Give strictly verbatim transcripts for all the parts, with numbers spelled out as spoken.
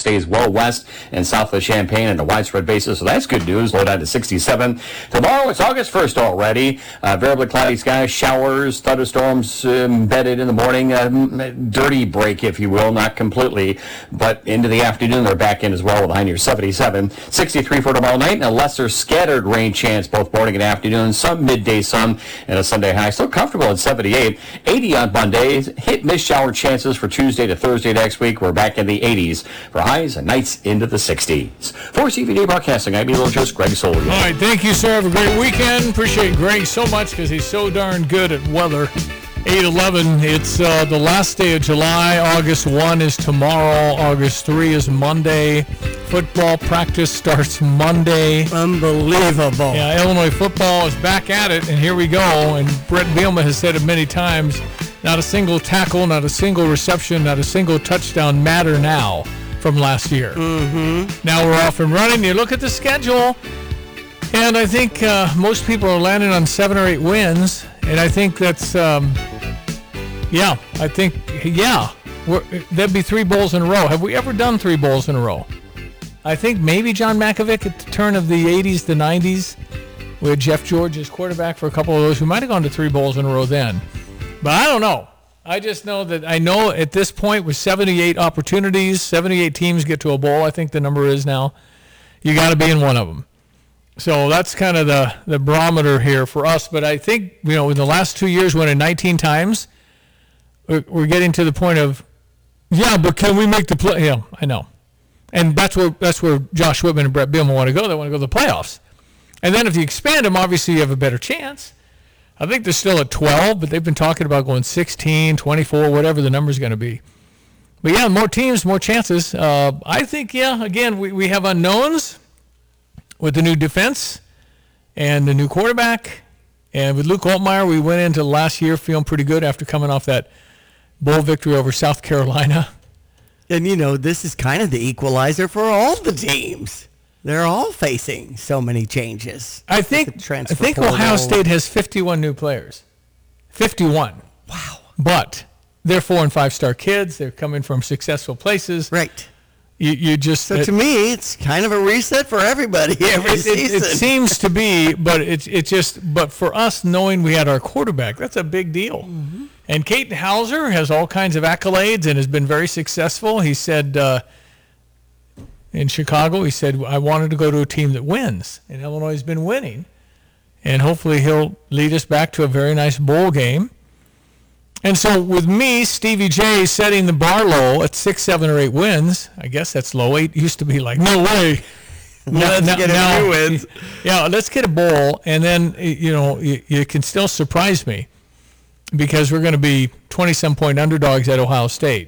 stays well west and south of Champaign on a widespread basis, so that's good news. Low down to sixty-seven. Tomorrow, it's August first already. Uh, variably cloudy skies, showers, thunderstorms embedded in the morning. Um, dirty break, if you will, not completely, but into the afternoon, they're back in as well with a high near seventy-seven. sixty-three for tomorrow night, and a lesser scattered rain chance both morning and afternoon. Some midday sun and a Sunday high. Still comfortable at seventy-eight. eighty on Monday. Hit miss shower chances for Tuesday to Thursday next week. We're back in the eighties for highs and nights into the sixties. For C V D Broadcasting, I'm meteorologist Greg Solier. All right, thank you, sir. Have a great weekend. Appreciate Greg so much because he's so darn good at weather. eight eleven, it's uh, the last day of July. August first is tomorrow. August third is Monday. Football practice starts Monday. Unbelievable. Yeah, Illinois football is back at it, and here we go. And Brett Bielema has said it many times, not a single tackle, not a single reception, not a single touchdown matter now from last year. Mm-hmm. Now we're off and running. You look at the schedule, and I think uh, most people are landing on seven or eight wins, and I think that's, um, yeah, I think, yeah, we're, that'd be three bowls in a row. Have we ever done three bowls in a row? I think maybe John Makovic at the turn of the eighties, the nineties, we had Jeff George as quarterback for a couple of those. We might have gone to three bowls in a row then. But I don't know. I just know that I know at this point with seventy-eight opportunities, seventy-eight teams get to a bowl, I think the number is now, you got to be in one of them. So that's kind of the, the barometer here for us. But I think, you know, in the last two years, winning nineteen times, we're, we're getting to the point of, yeah, but can we make the play? Yeah, I know. And that's where that's where Josh Whitman and Brett Bielema want to go. They want to go to the playoffs. And then if you expand them, obviously you have a better chance. I think they're still at twelve, but they've been talking about going sixteen, twenty-four, whatever the number's going to be. But, yeah, more teams, more chances. Uh, I think, yeah, again, we, we have unknowns with the new defense and the new quarterback. And with Luke Altmaier, we went into last year feeling pretty good after coming off that bowl victory over South Carolina. And, you know, this is kind of the equalizer for all the teams. They're all facing so many changes. I think I think Ohio State has fifty-one new players. fifty-one. Wow. But they're four- and five-star kids. They're coming from successful places. Right. You, you just So it, to me, it's kind of a reset for everybody every it, it, season. it seems to be, but it's it's just but for us knowing we had our quarterback, that's a big deal. Mm-hmm. And Caden Hauser has all kinds of accolades and has been very successful. He said uh, in Chicago, he said, I wanted to go to a team that wins. And Illinois has been winning. And hopefully he'll lead us back to a very nice bowl game. And so with me, Stevie J setting the bar low at six, seven, or eight wins. I guess that's low. Eight used to be like, no way. Now, let's now, get a now, few wins. Yeah, let's get a bowl. And then, you know, you, you can still surprise me because we're going to be twenty-some point underdogs at Ohio State.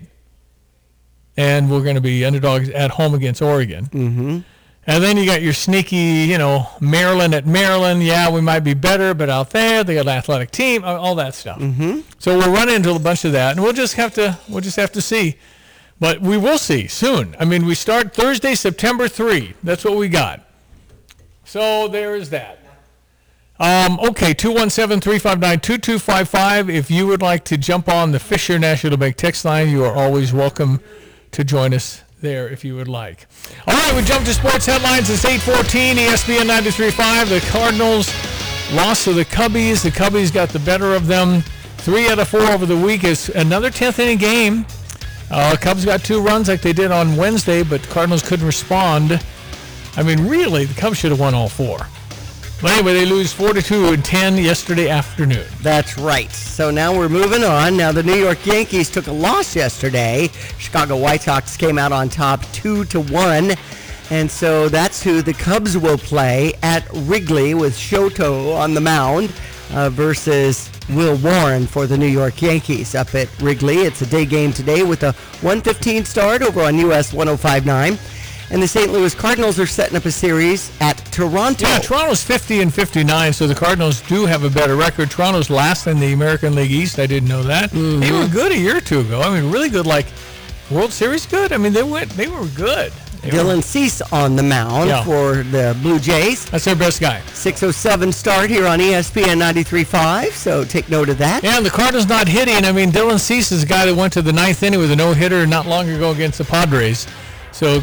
And we're going to be underdogs at home against Oregon. Mm-hmm. And then you got your sneaky, you know, Maryland at Maryland. Yeah, we might be better, but out there they got an athletic team, all that stuff. Mm-hmm. So we'll run into a bunch of that, and we'll just have to we'll just have to see. But we will see soon. I mean, we start Thursday, September third. That's what we got. So there is that. Um, okay, two one seven, three five nine, two two five five. If you would like to jump on the Fisher National Bank text line, you are always welcome to join us there if you would like. All right, we jump to sports headlines. It's eight fourteen, E S P N ninety-three point five. The Cardinals lost to the Cubbies. The Cubbies got the better of them. Three out of four over the week is another tenth inning game. Uh, Cubs got two runs like they did on Wednesday, but the Cardinals couldn't respond. I mean, really, the Cubs should have won all four. But anyway, they lose four to two and ten yesterday afternoon. That's right. So now we're moving on. Now the New York Yankees took a loss yesterday. Chicago White Sox came out on top two to one. And so that's who the Cubs will play at Wrigley with Shoto on the mound uh, versus Will Warren for the New York Yankees up at Wrigley. It's a day game today with a one fifteen start over on U S one oh five point nine. And the Saint Louis Cardinals are setting up a series at Toronto. Yeah, Toronto's fifty and fifty-nine, so the Cardinals do have a better record. Toronto's last in the American League East. I didn't know that. Mm-hmm. They were good a year or two ago. I mean, really good, like World Series good. I mean, they went. They were good. They Dylan were, Cease on the mound yeah. for the Blue Jays. That's their best guy. six oh seven start here on E S P N ninety-three point five, so take note of that. Yeah, and the Cardinals not hitting. I mean, Dylan Cease is a guy that went to the ninth inning with a no-hitter not long ago against the Padres. So